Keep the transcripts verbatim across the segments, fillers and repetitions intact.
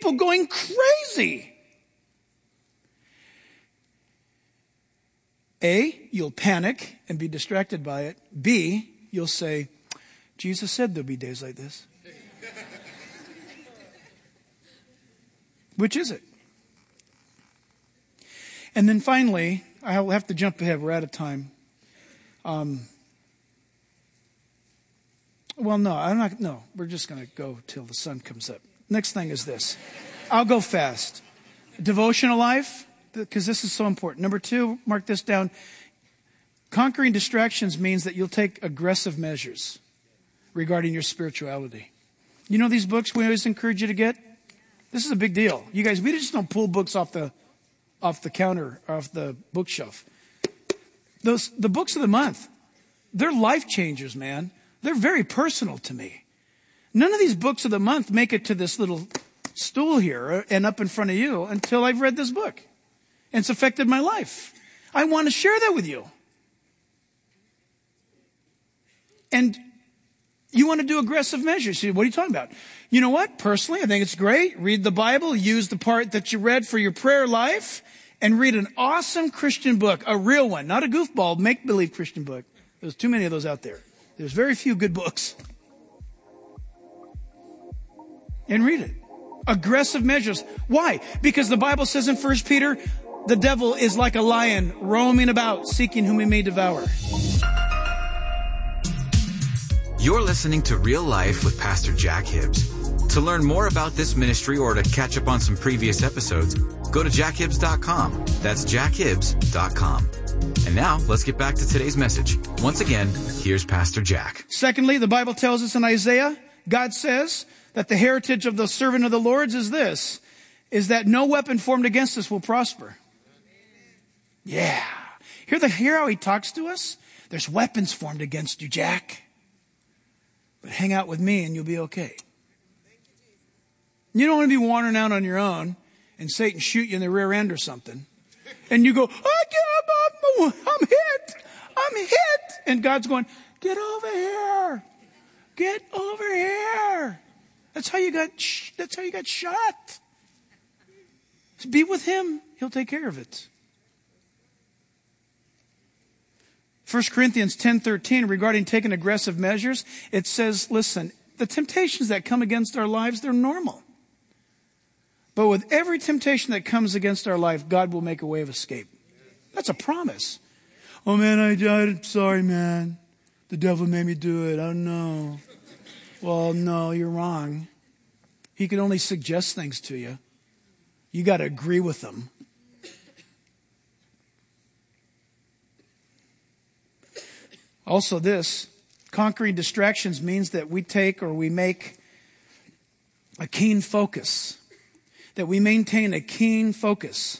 people going crazy. A, you'll panic and be distracted by it. B, you'll say, Jesus said there'll be days like this. Which is it? And then finally, I'll have to jump ahead. We're out of time. Um, well, no, I'm not. No, we're just going to go till the sun comes up. Next thing is this. I'll go fast. Devotional life, because this is so important. Number two, mark this down. Conquering distractions means that you'll take aggressive measures regarding your spirituality. You know these books we always encourage you to get? This is a big deal. You guys, we just don't pull books off the off the counter, off the bookshelf. Those the books of the month, they're life changers, man. They're very personal to me. None of these books of the month make it to this little stool here and up in front of you until I've read this book. And it's affected my life. I want to share that with you. And you want to do aggressive measures. See, what are you talking about? You know what? Personally, I think it's great. Read the Bible. Use the part that you read for your prayer life. And read an awesome Christian book. A real one. Not a goofball, make-believe Christian book. There's too many of those out there. There's very few good books. And read it. Aggressive measures. Why? Because the Bible says in First Peter, the devil is like a lion roaming about, seeking whom he may devour. You're listening to Real Life with Pastor Jack Hibbs. To learn more about this ministry or to catch up on some previous episodes, go to jack hibbs dot com. That's jack hibbs dot com. And now, let's get back to today's message. Once again, here's Pastor Jack. Secondly, the Bible tells us in Isaiah, God says that the heritage of the servant of the Lord's is this, is that no weapon formed against us will prosper. Yeah. Hear, the, hear how he talks to us? There's weapons formed against you, Jack. But hang out with me and you'll be okay. You don't want to be wandering out on your own and Satan shoot you in the rear end or something. And you go, I can't, I'm hit. I'm hit. And God's going, get over here. Get over here. That's how you got, that's how you got shot. Just be with him. He'll take care of it. First Corinthians ten thirteen, regarding taking aggressive measures, it says, listen, the temptations that come against our lives, they're normal. But with every temptation that comes against our life, God will make a way of escape. That's a promise. Oh man, I died. Sorry, man. The devil made me do it. I don't know. Well, no, you're wrong. He can only suggest things to you. You got to agree with them. Also this, conquering distractions means that we take or we make a keen focus. That we maintain a keen focus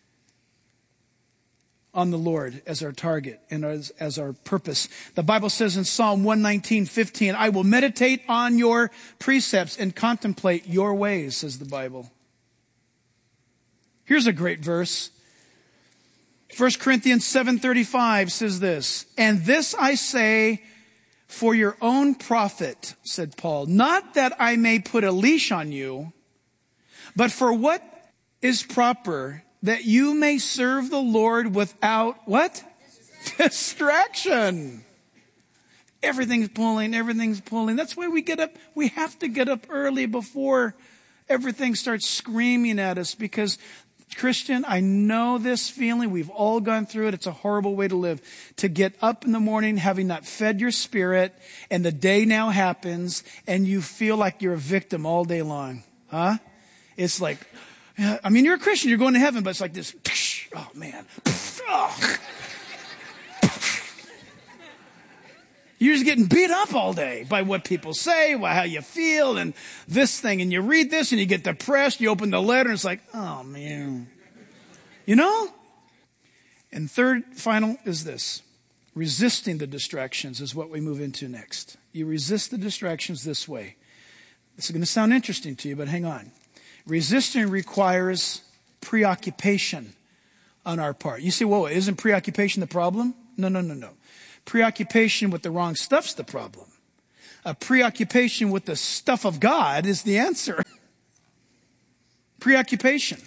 on the Lord as our target and as, as our purpose. The Bible says in Psalm one nineteen, fifteen, I will meditate on your precepts and contemplate your ways, says the Bible. Here's a great verse. First Corinthians seven thirty-five says this, and this I say for your own profit, said Paul, not that I may put a leash on you, but for what is proper, that you may serve the Lord without what? Distraction. Everything's pulling, everything's pulling. That's why we get up, we have to get up early before everything starts screaming at us, because Christian, I know this feeling. We've all gone through it. It's a horrible way to live. To get up in the morning having not fed your spirit, and the day now happens, and you feel like you're a victim all day long. Huh? It's like, I mean, you're a Christian. You're going to heaven, but it's like this. Oh, man. You're just getting beat up all day by what people say, how you feel, and this thing. And you read this, and you get depressed. You open the letter, and it's like, oh, man. You know? And third, final is this. Resisting the distractions is what we move into next. You resist the distractions this way. This is going to sound interesting to you, but hang on. Resisting requires preoccupation on our part. You say, whoa, isn't preoccupation the problem? No, no, no, no. Preoccupation with the wrong stuff's the problem. A preoccupation with the stuff of God is the answer. Preoccupation.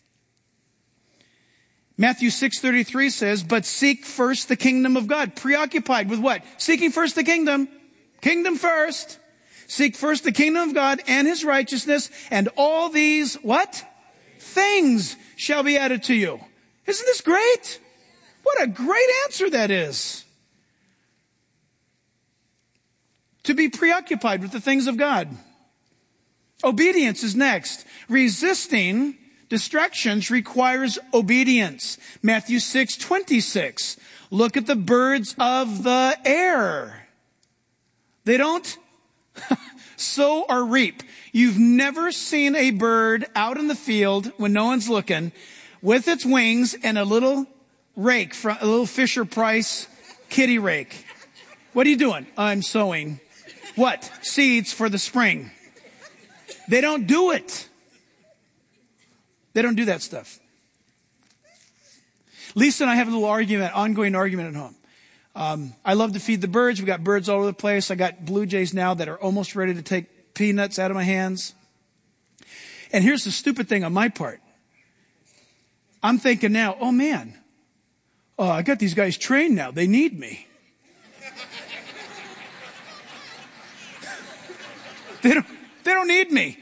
Matthew six thirty-three says, but seek first the kingdom of God. Preoccupied with what? Seeking first the kingdom. Kingdom first. Seek first the kingdom of God and his righteousness, and all these, what? Things shall be added to you. Isn't this great? What a great answer that is. To be preoccupied with the things of God. Obedience is next. Resisting distractions requires obedience. Matthew six twenty-six. Look at the birds of the air. They don't sow or reap. You've never seen a bird out in the field when no one's looking with its wings and a little rake, a little Fisher-Price kitty rake. What are you doing? I'm sowing what? Seeds for the spring. They don't do it. They don't do that stuff. Lisa and I have a little argument, ongoing argument at home. Um, I love to feed the birds. We've got birds all over the place. I got blue jays now that are almost ready to take peanuts out of my hands. And here's the stupid thing on my part. I'm thinking now, oh man, oh, I got these guys trained now. They need me. they don't, they don't need me.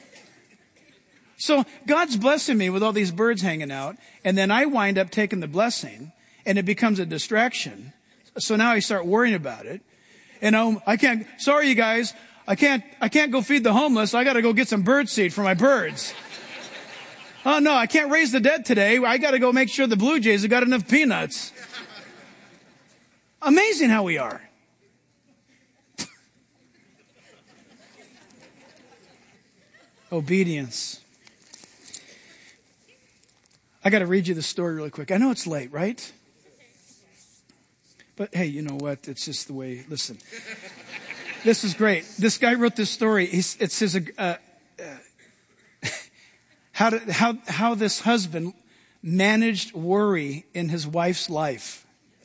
So God's blessing me with all these birds hanging out. And then I wind up taking the blessing and it becomes a distraction. So now I start worrying about it. And um, I can't, sorry you guys, I can't, I can't go feed the homeless. I got to go get some bird seed for my birds. Oh no, I can't raise the dead today. I got to go make sure the blue jays have got enough peanuts. Amazing how we are. Obedience. I got to read you the story really quick. I know it's late, right? But hey, you know what? It's just the way, listen. This is great. This guy wrote this story. He's, it says uh, uh, how, to, how, how this husband managed worry in his wife's life.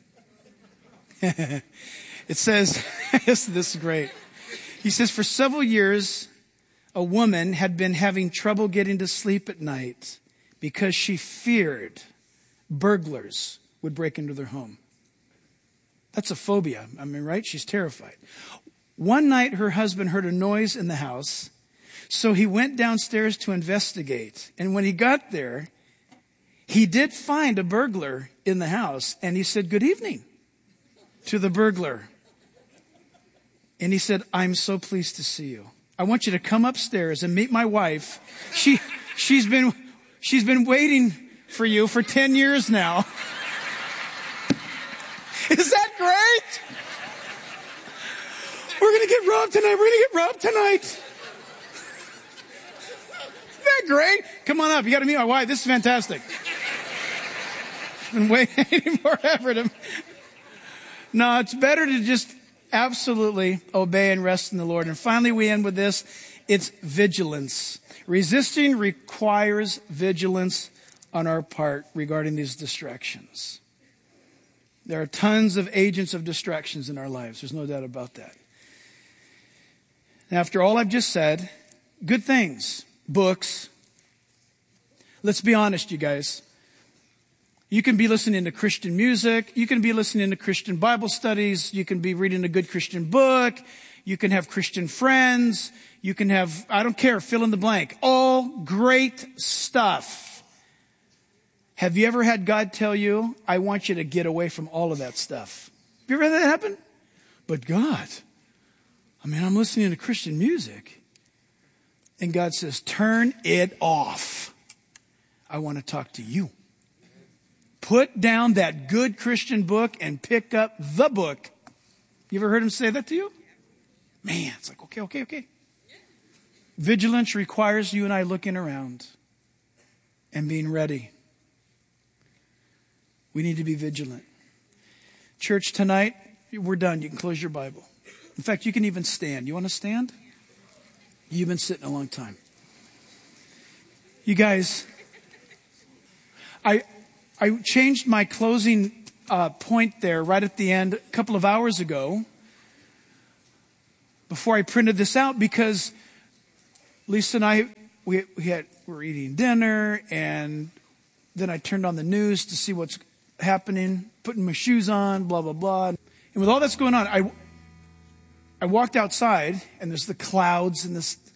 It says, this is great. He says, for several years, a woman had been having trouble getting to sleep at night because she feared burglars would break into their home. That's a phobia. I mean, right? She's terrified. One night, her husband heard a noise in the house, so he went downstairs to investigate. And when he got there, he did find a burglar in the house, and he said, good evening to the burglar. And he said, I'm so pleased to see you. I want you to come upstairs and meet my wife. She, she's been, she's been waiting for you for ten years now. Is that great? We're going to get robbed tonight. We're going to get robbed tonight. Isn't that great? Come on up. You got to meet my wife. This is fantastic. Been waiting forever to. No, it's better to just absolutely obey and rest in the Lord. And finally, we end with this. It's vigilance. Resisting requires vigilance on our part regarding these distractions. There are tons of agents of distractions in our lives. There's no doubt about that. After all I've just said, good things, books. Let's be honest, you guys. You can be listening to Christian music. You can be listening to Christian Bible studies. You can be reading a good Christian book. You can have Christian friends. You can have, I don't care, fill in the blank. All great stuff. Have you ever had God tell you, I want you to get away from all of that stuff? Have you ever had that happen? But God, I mean, I'm listening to Christian music. And God says, turn it off. I want to talk to you. Put down that good Christian book and pick up the book. You ever heard him say that to you? Man, it's like, okay, okay, okay. Vigilance requires you and I looking around and being ready. We need to be vigilant. Church, tonight, we're done. You can close your Bible. In fact, you can even stand. You want to stand? You've been sitting a long time. You guys, I I changed my closing uh, point there right at the end a couple of hours ago before I printed this out because Lisa and I we, we had, we were eating dinner, and then I turned on the news to see what's happening, putting my shoes on, blah, blah, blah. And with all that's going on, I, I walked outside, and there's the clouds and this,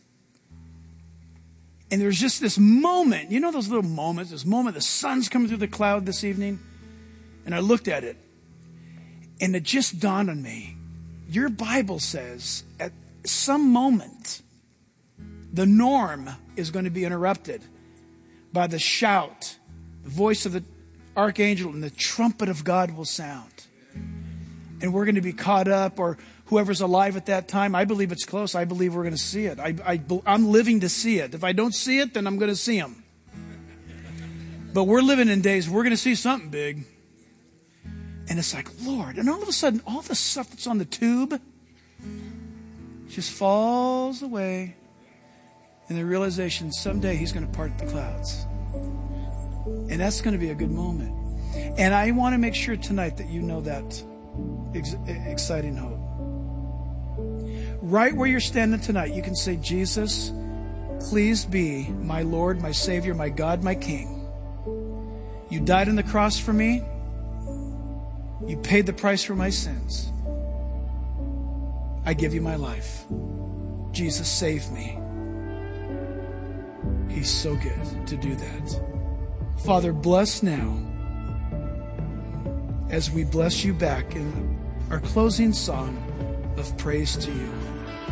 and there's just this moment, you know those little moments, this moment, the sun's coming through the cloud this evening, and I looked at it, and it just dawned on me, your Bible says at some moment, the norm is going to be interrupted by the shout, the voice of the archangel, and the trumpet of God will sound. And we're going to be caught up, or whoever's alive at that time. I believe it's close. I believe we're going to see it. I, I, I'm living to see it. If I don't see it, then I'm going to see him. But we're living in days, we're going to see something big. And it's like, Lord. And all of a sudden, all the stuff that's on the tube just falls away. And the realization someday he's going to part the clouds. And that's going to be a good moment. And I want to make sure tonight that you know that ex- exciting hope. Right where you're standing tonight, you can say, Jesus, please be my Lord, my Savior, my God, my King. You died on the cross for me. You paid the price for my sins. I give you my life. Jesus, save me. He's so good to do that. Father, bless now as we bless you back in our closing song of praise to you.